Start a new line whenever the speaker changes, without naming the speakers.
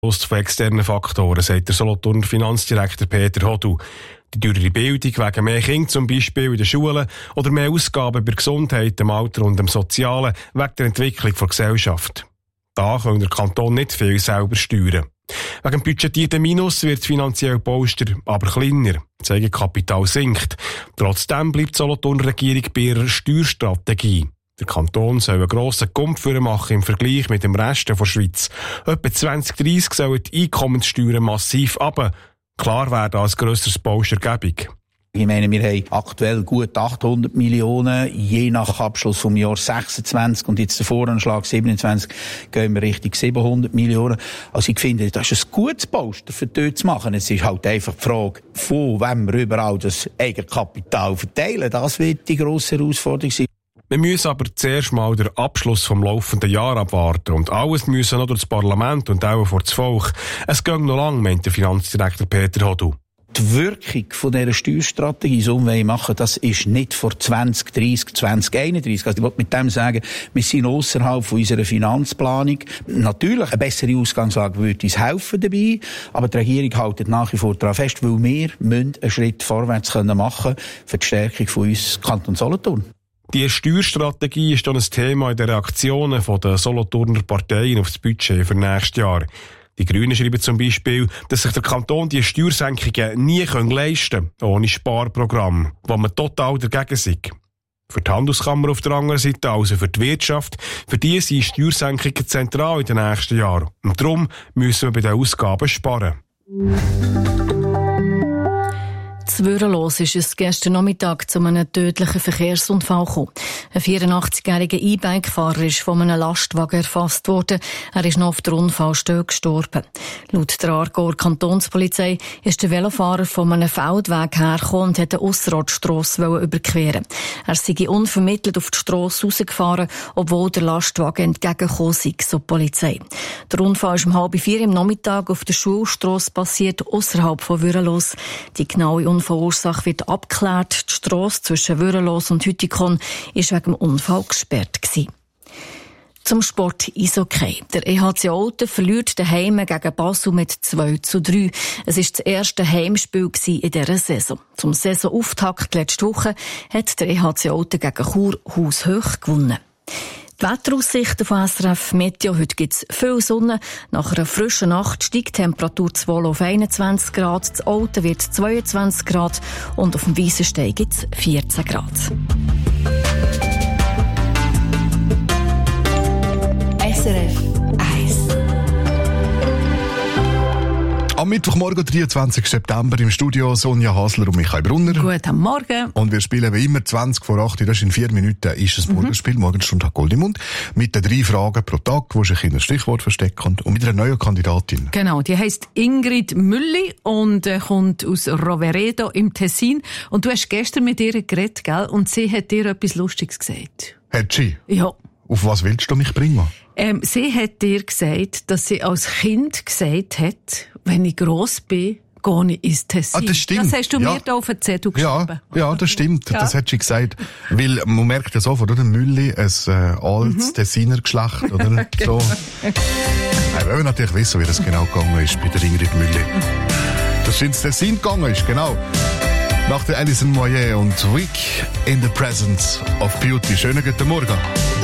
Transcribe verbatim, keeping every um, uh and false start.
beeinflusst von externen Faktoren, sagt der Solothurner Finanzdirektor Peter Hodu. Die teurere Bildung wegen mehr Kinder zum Beispiel in den Schulen oder mehr Ausgaben bei Gesundheit, dem Alter und dem Sozialen wegen der Entwicklung der Gesellschaft. Da kann der Kanton nicht viel selber steuern. Wegen dem budgetierten Minus wird finanziell Polster aber kleiner. Das Eigenkapital sinkt. Trotzdem bleibt die Solothurner Regierung bei ihrer Steuerstrategie. Der Kanton soll einen grossen Kumpf machen im Vergleich mit dem Rest der Schweiz. Etwa zwanzig dreißig sollen die Einkommenssteuern massiv runter. Klar wäre das ein grösseres Polstergebung.
Ich meine, wir haben aktuell gut achthundert Millionen, je nach Abschluss vom Jahr sechsundzwanzig und jetzt der Voranschlag siebenundzwanzig gehen wir Richtung siebenhundert Millionen. Also ich finde, das ist ein gutes Polster für dort zu machen. Es ist halt einfach die Frage, von wem wir überall das Eigenkapital verteilen. Das wird die grosse Herausforderung sein.
Wir müssen aber zuerst mal den Abschluss vom laufenden Jahr abwarten und alles müssen noch durch das Parlament und auch vor das Volk. Es geht noch lang, meint der Finanzdirektor Peter Hodu.
Die Wirkung von dieser Steuerstrategie, so wir machen, das ist nicht vor zwanzig dreißig, zwanzig einunddreißig. Also ich wollte mit dem sagen, wir sind ausserhalb von unserer Finanzplanung. Natürlich, eine bessere Ausgangslage würde uns helfen dabei, aber die Regierung hält nach wie vor daran fest, weil wir müssen einen Schritt vorwärts machen können für die Stärkung von uns Kanton Solothurn.
Die Steuerstrategie ist dann ein Thema in den Reaktionen der Solothurner Parteien auf das Budget für nächstes Jahr. Die Grünen schreiben zum Beispiel, dass sich der Kanton die Steuersenkungen nie leisten kann, ohne Sparprogramm, wo man total dagegen sind. Für die Handelskammer auf der anderen Seite, also für die Wirtschaft, für die sind Steuersenkungen zentral in den nächsten Jahren. Und darum müssen wir bei den Ausgaben sparen.
Würenlos ist es gestern Nachmittag zu einem tödlichen Verkehrsunfall gekommen. Ein vierundachtzig-jähriger E-Bike-Fahrer ist von einem Lastwagen erfasst worden. Er ist noch auf der Unfallstelle gestorben. Laut der Aargauer Kantonspolizei ist der Velofahrer von einem Feldweg hergekommen und wollte eine Ausserrotstrasse überqueren. Er sei unvermittelt auf die Strasse rausgefahren, obwohl der Lastwagen entgegengekommen sei, so die Polizei. Der Unfall ist um halb vier am Nachmittag auf der Schulstrasse passiert, ausserhalb von Würenlos. Die genaue Unfallursache wird abgeklärt. Die Strasse zwischen Würenlos und Hütikon ist wegen dem Unfall gesperrt gewesen. Zum Sport Eishockey. Der E H C Olten verliert daheim gegen Basel mit zwei zu drei. Es war das erste Heimspiel in dieser Saison. Zum Saisonauftakt letzte Woche hat der E H C Olten gegen Chur haushoch gewonnen. Die Wetteraussichten von S R F Meteo. Heute gibt es viel Sonne. Nach einer frischen Nacht steigt die Temperatur zu Wohl auf einundzwanzig Grad. Das Olten wird zweiundzwanzig Grad und auf dem Weissenstein gibt es vierzehn Grad.
S R F eins.
Am Mittwochmorgen, dreiundzwanzigsten September, im Studio Sonja Hasler und Michael Brunner.
Guten Morgen.
Und wir spielen wie immer zwanzig vor acht, das ist in vier Minuten, ist ein Morgenspiel, mhm. Morgenstunde hat Gold im Mund, mit den drei Fragen pro Tag, wo sich in ein Stichwort verstecken und mit einer neuen Kandidatin.
Genau, die heisst Ingrid Mülli und äh, kommt aus Roveredo im Tessin. Und du hast gestern mit ihr geredet, gell? Und sie hat dir etwas Lustiges gesagt.
Hat sie?
Ja.
Auf was willst du mich bringen?
Ähm, sie hat dir gesagt, dass sie als Kind gesagt hat, wenn ich gross bin, gehe ich ins Tessin.
Ah, das stimmt.
Das hast du
ja.
mir da auf den Zettel geschrieben.
Ja, ja, das stimmt.
Ja.
Das hat sie gesagt. Weil man merkt ja sofort, oder? Mülli, ein äh, altes mhm. Tessiner Geschlecht, oder? So. Wir wollen natürlich wissen, wie das genau gegangen ist bei der Ingrid Mülli. Dass sie ins Tessin gegangen ist, genau. Nach der Alison Moyet und Week in the Presence of Beauty. Schönen guten Morgen.